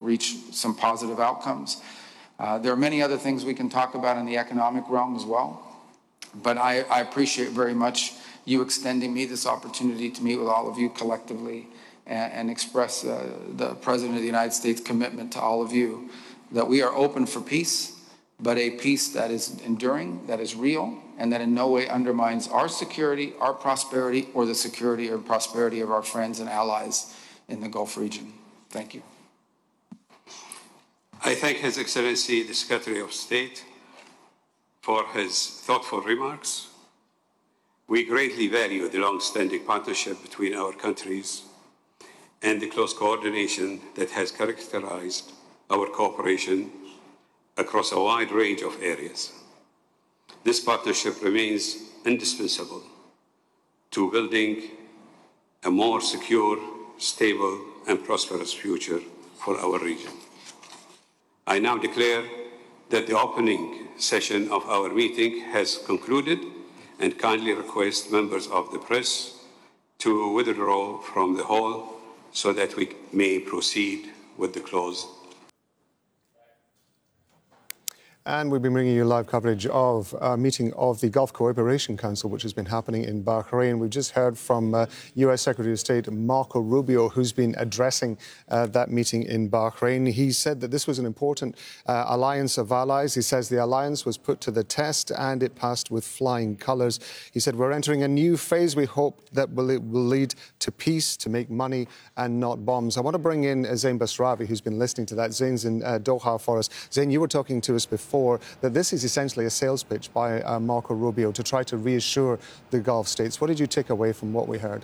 reach some positive outcomes. There are many other things we can talk about in the economic realm as well, but I appreciate very much you extending me this opportunity to meet with all of you collectively and express the President of the United States' commitment to all of you that we are open for peace, but a peace that is enduring, that is real, and that in no way undermines our security, our prosperity, or the security or prosperity of our friends and allies in the Gulf region. Thank you. I thank His Excellency the Secretary of State for his thoughtful remarks. We greatly value the long-standing partnership between our countries and the close coordination that has characterized our cooperation across a wide range of areas. This partnership remains indispensable to building a more secure, stable, and prosperous future for our region. I now declare that the opening session of our meeting has concluded and kindly request members of the press to withdraw from the hall so that we may proceed with the close. And we've been bringing you live coverage of a meeting of the Gulf Cooperation Council, which has been happening in Bahrain. We've just heard from U.S. Secretary of State Marco Rubio, who's been addressing that meeting in Bahrain. He said that this was an important alliance of allies. He says the alliance was put to the test and it passed with flying colours. He said, we're entering a new phase. We hope that it will lead to peace, to make money and not bombs. I want to bring in Zain Basravi, who's been listening to that. Zain's in Doha for us. Zain, you were talking to us before that this is essentially a sales pitch by Marco Rubio to try to reassure the Gulf states. What did you take away from what we heard?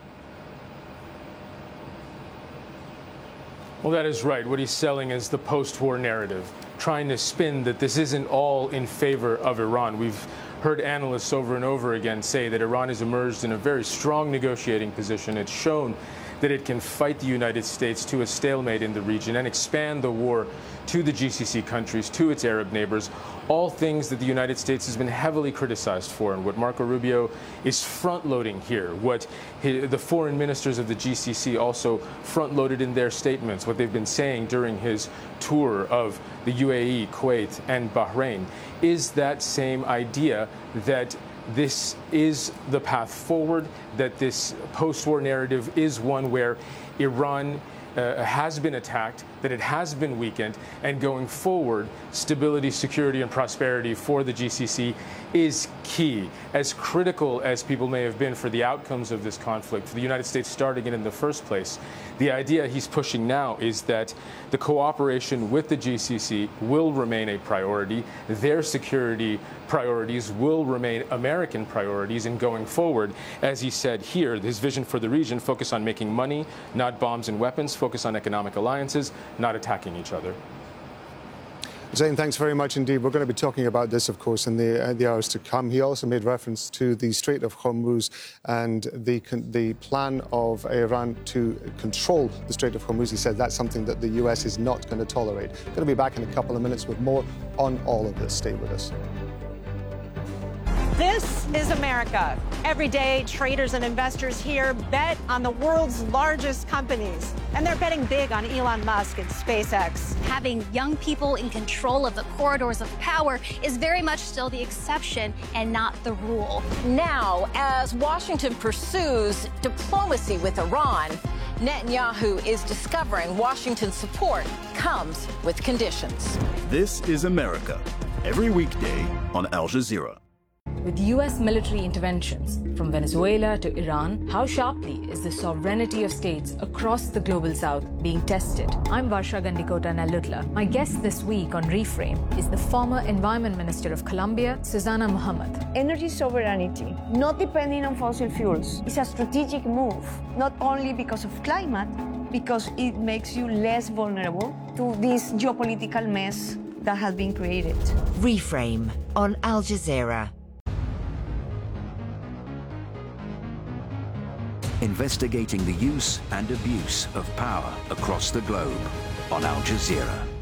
Well, that is right. What he's selling is the post-war narrative, trying to spin that this isn't all in favor of Iran. We've heard analysts over and over again say that Iran has emerged in a very strong negotiating position. It's shown that it can fight the United States to a stalemate in the region and expand the war to the GCC countries, to its Arab neighbors, all things that the United States has been heavily criticized for. And what Marco Rubio is front-loading here, what the foreign ministers of the GCC also front-loaded in their statements, what they've been saying during his tour of the UAE, Kuwait, and Bahrain, is that same idea that this is the path forward, that this post-war narrative is one where Iran has been attacked, that it has been weakened, and going forward, stability, security, and prosperity for the GCC is key. As critical as people may have been for the outcomes of this conflict, for the United States starting it in the first place, the idea he's pushing now is that the cooperation with the GCC will remain a priority. Their security priorities will remain American priorities, and going forward, as he said here, his vision for the region, focus on making money, not bombs and weapons, focus on economic alliances, not attacking each other. Zain, thanks very much indeed. We're going to be talking about this, of course, in the hours to come. He also made reference to the Strait of Hormuz and the plan of Iran to control the Strait of Hormuz. He said that's something that the U.S. is not going to tolerate. Going to be back in a couple of minutes with more on all of this. Stay with us. This is America. Every day, traders and investors here bet on the world's largest companies. And they're betting big on Elon Musk and SpaceX. Having young people in control of the corridors of power is very much still the exception and not the rule. Now, as Washington pursues diplomacy with Iran, Netanyahu is discovering Washington's support comes with conditions. This is America. Every weekday on Al Jazeera. With U.S. military interventions from Venezuela to Iran, how sharply is the sovereignty of states across the global south being tested? I'm Varsha Gandikota Nallutla. My guest this week on Reframe is the former Environment Minister of Colombia, Susana Muhammad. Energy sovereignty, not depending on fossil fuels, is a strategic move, not only because of climate, because it makes you less vulnerable to this geopolitical mess that has been created. Reframe on Al Jazeera. Investigating the use and abuse of power across the globe on Al Jazeera.